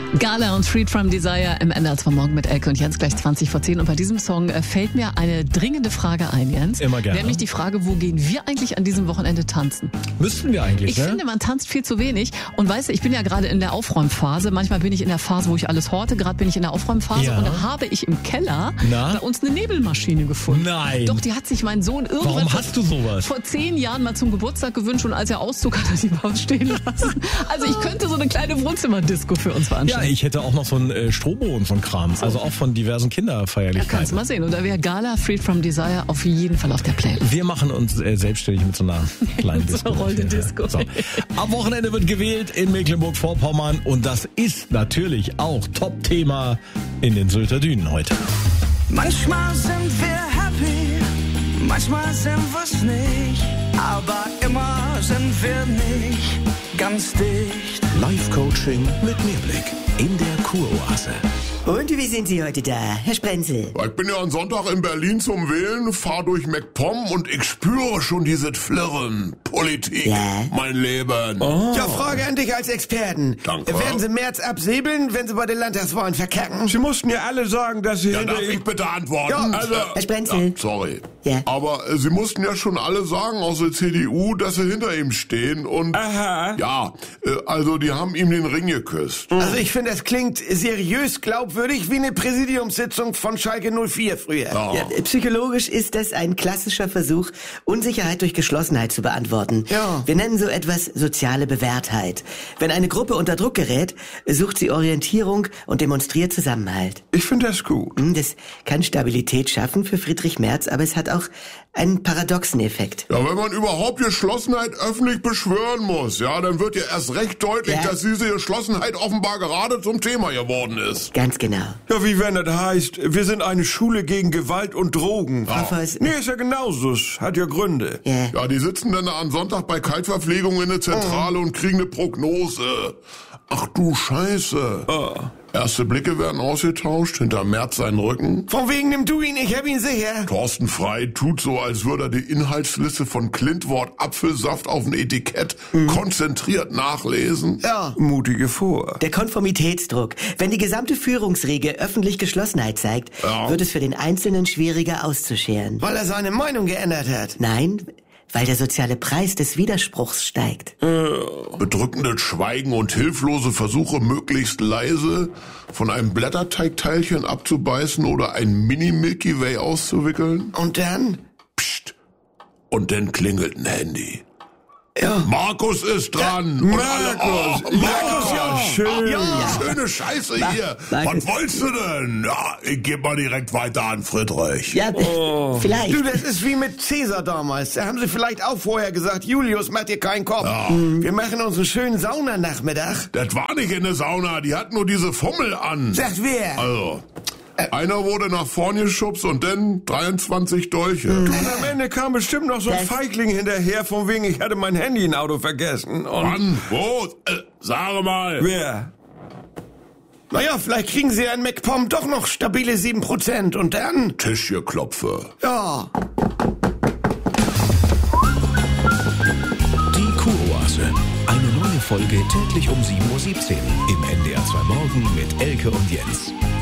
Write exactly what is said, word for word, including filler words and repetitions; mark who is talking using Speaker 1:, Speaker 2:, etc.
Speaker 1: Gala und Freed from Desire im N D R zwei Morgen mit Elke und Jens gleich zwanzig vor zehn. Und bei diesem Song äh, fällt mir eine dringende Frage ein, Jens.
Speaker 2: Immer gerne.
Speaker 1: Nämlich die Frage, wo gehen wir eigentlich an diesem Wochenende tanzen?
Speaker 2: Müssten wir eigentlich,
Speaker 1: Ich
Speaker 2: ne?
Speaker 1: finde, man tanzt viel zu wenig. Und weißt du, ich bin ja gerade in der Aufräumphase. Manchmal bin ich in der Phase, wo ich alles horte. Gerade bin ich in der Aufräumphase.
Speaker 2: Ja.
Speaker 1: Und da habe ich im Keller
Speaker 2: Na?
Speaker 1: bei uns eine Nebelmaschine gefunden.
Speaker 2: Nein.
Speaker 1: Doch, die hat sich mein Sohn irgendwann
Speaker 2: Warum
Speaker 1: vor,
Speaker 2: hast du sowas?
Speaker 1: vor zehn Jahren mal zum Geburtstag gewünscht. Und als er auszog, hat er die bei uns stehen lassen. Also ich könnte so eine kleine Wohnzimmerdisco für uns
Speaker 2: Ja,
Speaker 1: veranstalten.
Speaker 2: ich hätte auch noch so ein äh, Strobo und so ein Kram. Also auch von diversen
Speaker 1: Da
Speaker 2: Kinderfeierlichkeiten.
Speaker 1: kannst du mal sehen. Und da wäre Gala Freed from Desire auf jeden Fall auf der Playlist.
Speaker 2: Wir machen uns äh, selbstständig mit so einer kleinen
Speaker 1: Mit so
Speaker 2: Disco.
Speaker 1: einer rollenden Disco.
Speaker 2: So. Am Wochenende wird gewählt in Mecklenburg-Vorpommern und das ist natürlich auch Top-Thema in den Sylter Dünen heute.
Speaker 3: Manchmal sind wir happy, manchmal sind wir's nicht, aber immer sind wir nicht ganz dicht.
Speaker 4: Live-Coaching mit Mehrblick in der Kuroase.
Speaker 5: Und wie sind Sie heute da, Herr Sprenzel?
Speaker 6: Ich bin ja am Sonntag in Berlin zum Wählen, fahr durch MacPom und ich spüre schon dieses Flirren. Politik,
Speaker 5: Ja?
Speaker 6: mein Leben.
Speaker 7: Ja, Frage an dich als Experten.
Speaker 6: Danke.
Speaker 7: Werden Sie im März absäbeln, wenn Sie bei den Landtagswahlen verkacken? Sie mussten ja alle sagen, dass Sie
Speaker 6: Ja,
Speaker 7: hinter
Speaker 6: darf ich
Speaker 7: ihm...
Speaker 6: bitte antworten?
Speaker 7: Ja,
Speaker 6: also,
Speaker 5: Herr Sprenzel.
Speaker 6: ja, sorry.
Speaker 5: Ja.
Speaker 6: Aber äh, Sie mussten ja schon alle sagen aus der C D U, dass Sie hinter ihm stehen und...
Speaker 7: Aha.
Speaker 6: Ja, äh, also die haben ihm den Ring geküsst.
Speaker 7: Also ich finde, das klingt seriös glaubwürdig wie eine Präsidiumssitzung von Schalke null vier früher.
Speaker 6: Ja.
Speaker 5: Ja, psychologisch ist das ein klassischer Versuch, Unsicherheit durch Geschlossenheit zu beantworten.
Speaker 7: Ja.
Speaker 5: Wir nennen so etwas soziale Bewährtheit. Wenn eine Gruppe unter Druck gerät, sucht sie Orientierung und demonstriert Zusammenhalt.
Speaker 7: Ich finde das gut.
Speaker 5: Hm, Das kann Stabilität schaffen für Friedrich Merz, aber es hat auch einen paradoxen Effekt.
Speaker 6: Ja, wenn man überhaupt Geschlossenheit öffentlich beschwören muss, ja, dann wird ja erst recht deutlich,
Speaker 5: Ja.
Speaker 6: dass diese Geschlossenheit offenbar gerade zum Thema geworden ist.
Speaker 5: Ganz genau.
Speaker 7: Ja, wie wenn das heißt, wir sind eine Schule gegen Gewalt und Drogen.
Speaker 5: Frau Voss,
Speaker 7: Nee, ist ja genauso. Es hat ja Gründe.
Speaker 5: ja.
Speaker 6: Ja, die sitzen dann am Sonntag bei Kaltverpflegung in der Zentrale und kriegen eine Prognose. Ach du Scheiße. Erste Blicke werden ausgetauscht, hinter Merz seinen Rücken.
Speaker 7: Von wegen nimm du ihn, ich hab ihn sicher.
Speaker 6: Thorsten Frey tut so, als würde er die Inhaltsliste von Klintwort Apfelsaft auf ein Etikett konzentriert nachlesen.
Speaker 7: Ja. Mutige vor.
Speaker 5: Der Konformitätsdruck. Wenn die gesamte Führungsriege öffentlich Geschlossenheit zeigt,
Speaker 6: Ja.
Speaker 5: wird es für den Einzelnen schwieriger auszuscheren.
Speaker 7: Weil er seine Meinung geändert hat.
Speaker 5: Nein, weil der soziale Preis des Widerspruchs steigt.
Speaker 6: Bedrückendes Schweigen und hilflose Versuche, möglichst leise von einem Blätterteigteilchen abzubeißen oder ein Mini-Milky Way auszuwickeln.
Speaker 7: Und dann?
Speaker 6: Psst. Und dann klingelt ein Handy.
Speaker 7: Ja.
Speaker 6: Markus ist dran.
Speaker 7: Ja,
Speaker 6: Und alle,
Speaker 7: Markus.
Speaker 6: oh,
Speaker 7: Markus, ja, schön.
Speaker 6: Ja,
Speaker 7: Ja.
Speaker 6: schöne Scheiße hier.
Speaker 5: Markus.
Speaker 6: Was wolltest du denn? Ja, ich gebe mal direkt weiter an Friedrich.
Speaker 5: Ja, vielleicht.
Speaker 7: Du, das ist wie mit Cäsar damals. Da haben sie vielleicht auch vorher gesagt, Julius, mach dir keinen Kopf. Wir machen uns einen schönen Saunanachmittag.
Speaker 6: Das war nicht in der Sauna, die hat nur diese Fummel an.
Speaker 7: Sagt wer?
Speaker 6: Also, einer wurde nach vorne geschubst und dann dreiundzwanzig Dolche.
Speaker 7: Und am Ende kam bestimmt noch so ein
Speaker 5: Das-
Speaker 7: Feigling hinterher, von wegen, ich hatte mein Handy im Auto vergessen. Und
Speaker 6: Mann, wo? Äh, sage mal.
Speaker 7: wer? Naja, vielleicht kriegen sie an MacPom doch noch stabile sieben Prozent und dann?
Speaker 6: Tischgeklopfe.
Speaker 7: Ja.
Speaker 4: Die Kuroase. Eine neue Folge täglich um sieben Uhr siebzehn im N D R zwei Morgen mit Elke und Jens.